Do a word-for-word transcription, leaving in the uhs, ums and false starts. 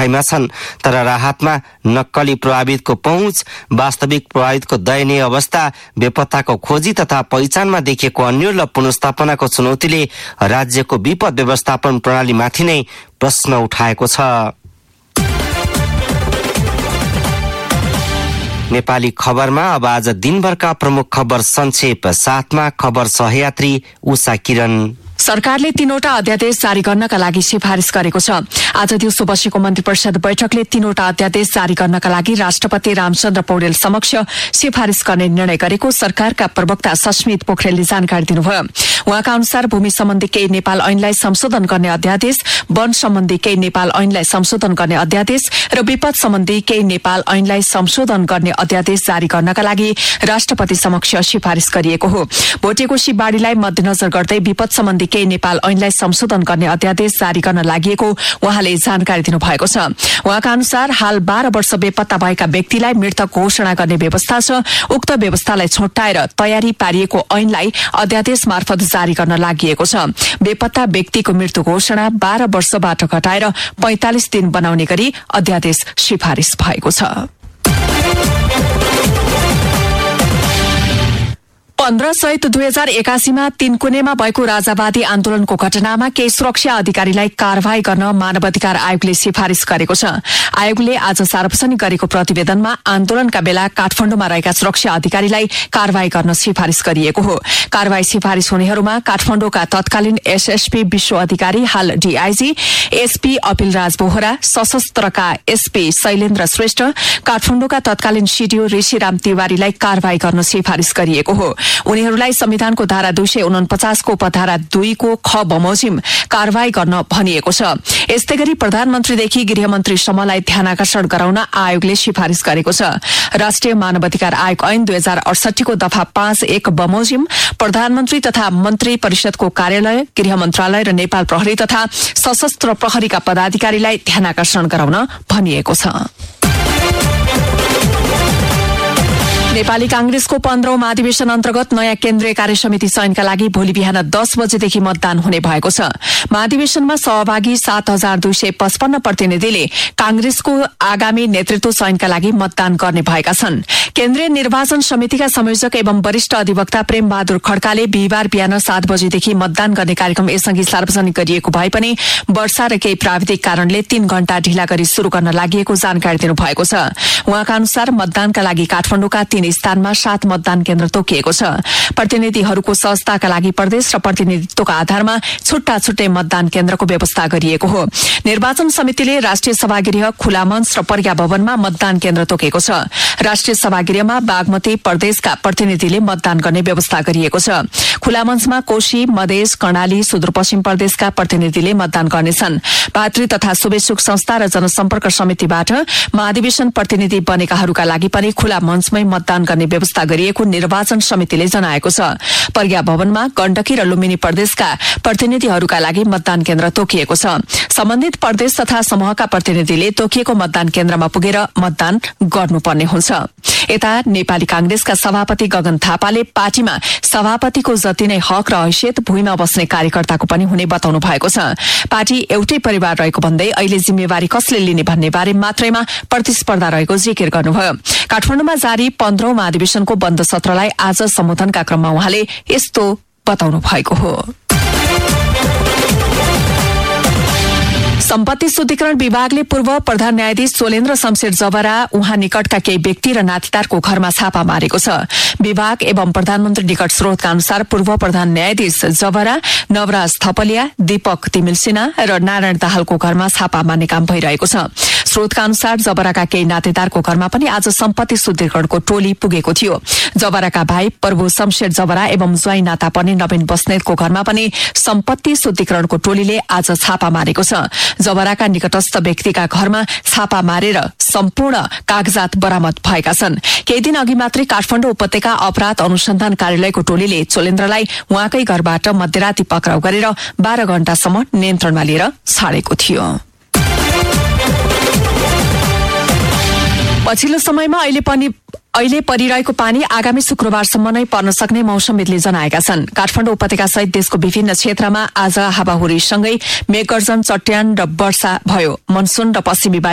दुखाइमा छन्। तर राहतमा नक्कली प्रभावितको पहुँच, वास्तविक प्रभावितको दयनीय अवस्था, बेपत्ताको खोजी तथा पहिचानमा देखिएको अन्यल र पुनर्स्थापनाको चुनौतीले राज्यको विपद व्यवस्थापन प्रणालीमाथि नै प्रश्न उठाएको छ। नेपाली खबरमा अब आज दिनभरका प्रमुख खबर संक्षेप साथमा खबर सहयात्री उषा किरण। सरकारले तीनवटा अध्यादेश जारी गर्नका लागि सिफारिस गरेको छ। आज दिउँसो बसेको मन्त्री परिषद बैठकले तीनवटा अध्यादेश जारी गर्नका लागि राष्ट्रपति रामचन्द्र पौडेल समक्ष सिफारिस गर्ने निर्णय गरेको सरकारका प्रवक्ता सस्मित पोखरेलले जानकारी दिनुभयो। उहाँका अनुसार भूमि सम्बन्धी केही नेपाल ऐनलाई संशोधन गर्ने अध्यादेश, वन सम्बन्धी केही नेपाल ऐनलाई संशोधन गर्ने अध्यादेश र विपद सम्बन्धी केही नेपाल ऐनलाई संशोधन गर्ने अध्यादेश जारी गर्नका लागि राष्ट्रपति समक्ष सिफारिस गरिएको हो। भोटेकोशी बाढ़ीलाई मध्यनजर गर्दै विपद सम्बन्धी केही नेपाल ऐनलाई संशोधन गर्ने अध्यादेश जारी गर्न लागि उहाँले जानकारी दिनुभएको छ। उहाँका अनुसार हाल बाह्र वर्ष बेपत्ता भएका व्यक्तिलाई मृतक घोषणा गर्ने व्यवस्था छ। उक्त व्यवस्थालाई छुट्याएर तयारी पारिएको ऐनलाई अध्यादेश मार्फत जारी गर्न लागि छ। बेपत्ता व्यक्तिको मृत्यु घोषणा बाह्र वर्षबाट घटाएर पैंतालिस दिन बनाउने गरी अध्यादेश सिफारिस भएको छ। पन्ध्र चैत दुई हजार एकासीमा तीनकुनेमा भएको राजावादी आन्दोलनको घटनामा केही सुरक्षा अधिकारीलाई कार्यवाही गर्न मानवाधिकार आयोगले सिफारिस गरेको छ। आयोगले आज सार्वजनिक गरेको प्रतिवेदनमा आन्दोलनका बेला काठमाडौँमा रहेका सुरक्षा अधिकारीलाई कार्यवाही गर्न सिफारिस गरिएको हो। कार्यवाही सिफारिस हुनेहरूमा काठमाडौँका तत्कालीन एसएसपी विश्व अधिकारी हाल DIG, SP अपिलराज Bohra, सशस्त्रका SP Shailendra Shrestha, काठमाडौँका तत्कालीन सीडीओ ऋषिराम तिवारीलाई कार्यवाही गर्न सिफारिस गरिएको हो। उनीहरूलाई संविधानको धारा दुई सय उनपचास को उपधारा दुईको ख बमोजिम कार्यवाही गर्न भनिएको छ। यस्तै गरी प्रधानमन्त्रीदेखि गृहमन्त्री सम्मलाई ध्यानाकर्षण गराउन आयोगले सिफारिस गरेको छ। राष्ट्रिय मानवाधिकार आयोग ऐन दुई हजार अडसठी को दफा पाँच एक बमोजिम प्रधानमन्त्री तथा मन्त्री परिषदको कार्यालय, गृह मन्त्रालय र नेपाल प्रहरी तथा सशस्त्र प्रहरीका पदाधिकारीलाई ध्यानाकर्षण गराउन भनिएको छ। नेपाली कांग्रेसको पन्ध्रौं महाधिवेशन अन्तर्गत नयाँ केन्द्रीय कार्य समिति चयनका लागि भोलि बिहान दस बजेदेखि मतदान हुने भएको छ। महाधिवेशनमा सहभागी सात हजार दुई सय पचपन्न प्रतिनिधिले कांग्रेसको आगामी नेतृत्व चयनका लागि मतदान गर्ने भएका छन्। केन्द्रीय निर्वाचन समितिका संयोजक एवं वरिष्ठ अधिवक्ता प्रेम बहादुर खड्काले बिहिबार बिहान सात बजेदेखि मतदान गर्ने कार्यक्रम यसअघि सार्वजनिक गरिएको भए पनि वर्षा र केही प्राविधिक कारणले तीन घण्टा ढिला गरी शुरू गर्न लागि जानकारी दिनुभएको छ। उहाँका अनुसार मतदानका लागि काठमाडौँका तीन स्थानमा सात मतदान केन्द्र तोकिएको छ। प्रतिनिधिहरूको सहजताका लागि प्रदेश र प्रतिनिधित्वका आधारमा छुट्टा छुट्टै मतदान केन्द्रको व्यवस्था गरिएको हो। निर्वाचन समितिले राष्ट्रिय सभागृह, खुला मञ्च र प्रज्ञा भवनमा मतदान केन्द्र तोकेको छ। राष्ट्रिय सभागृहमा बागमती प्रदेशका प्रतिनिधिले मतदान गर्ने व्यवस्था गरिएको छ। खुला मञ्चमा कोशी, मधेस, कर्णाली, सुदूरपश्चिम प्रदेशका प्रतिनिधिले मतदान गर्नेछन्। भातृ तथा शुभेच्छुक संस्था र जनसम्पर्क समितिबाट महाधिवेशन प्रतिनिधि बनेकाहरूका लागि पनि खुला मञ्चमै मतदान गर्ने व्यवस्था गरिएको निर्वाचन समितिले जनाएको छ। प्रज्ञा भवनमा गण्डकी र लुम्बिनी प्रदेशका प्रतिनिधिहरूका लागि मतदान केन्द्र तोकिएको छ। सम्बन्धित प्रदेश तथा समूहका प्रतिनिधिले तोकिएको मतदान केन्द्रमा पुगेर मतदान गर्नुपर्ने हुन्छ। यता नेपाली कांग्रेसका सभापति गगन थापाले पार्टीमा सभापतिको जति नै हक र हैसियत भुइँमा बस्ने कार्यकर्ताको पनि हुने बताउनु भएको छ। पार्टी एउटै परिवार रहेको भन्दै अहिले जिम्मेवारी कसले लिने भन्ने बारे मात्रैमा प्रतिस्पर्धा रहेको जिकिर गर्नुभयो। काठमाडौँमा जारी पन्ध्रौं महाधिवेशनको बन्द सत्रलाई आज सम्बोधनका क्रममा उहाँले यस्तो बताउनु भएको हो। सम्पत्ति शुद्धिकरण विभागले पूर्व प्रधान न्यायाधीश सोलेन्द्र शमशेर जबरा, उहाँ निकटका केही व्यक्ति र नातेदारको घरमा छापा मारेको छ। विभाग एवं प्रधानमन्त्री निकट स्रोतका अनुसार पूर्व प्रधान न्यायाधीश जबरा, नवराज थपलिया, दीपक तिमिल सिन्हा र नारायण दाहालको घरमा छापा मार्ने काम भइरहेको छ। स्रोतका अनुसार जबराका केही नातेदारको घरमा पनि आज सम्पत्ति शुद्धिकरणको टोली पुगेको थियो। जबराका भाइ प्रभु शमशेर जबरा एवं ज्वाइँ नाता पर्ने नवीन बस्नेतको घरमा पनि सम्पत्ति शुद्धिकरणको टोलीले आज छापा मारेको छ। जबराका निकटस्थ व्यक्तिका घरमा छापा मारेर सम्पूर्ण कागजात बरामद भएका छन्। केही दिन अघि मात्रै काठमाडौँ उपत्यका अपराध अनुसन्धान कार्यालयको टोलीले चोलेन्द्रलाई उहाँकै घरबाट मध्यराती पक्राउ गरेर बाह्र घण्टासम्म नियन्त्रणमा लिएर छाडेको थियो। पछिल्लो समयमा अहिले पनि अहिले परिरहेको पानी आगामी शुक्रबारसम्म नै पर्न सक्ने मौसमविदले जनाएका छन्। काठमाडौँ उपत्यका सहित देशको विभिन्न क्षेत्रमा आज हावाहुरीसँगै मेघगर्जन, चट्याङ र वर्षा भयो। मनसुन र पश्चिमी